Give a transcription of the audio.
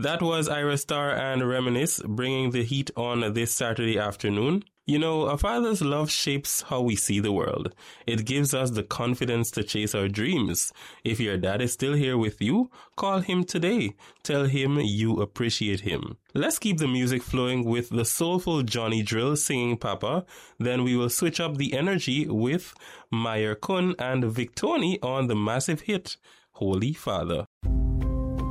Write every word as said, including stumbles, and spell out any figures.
That was Ira Star and Reminisce, bringing the heat on this Saturday afternoon. You know, a father's love shapes how we see the world. It gives us the confidence to chase our dreams. If your dad is still here with you, call him today. Tell him you appreciate him. Let's keep the music flowing with the soulful Johnny Drill singing Papa. Then we will switch up the energy with Meyer Kun and Victoni on the massive hit, Holy Father.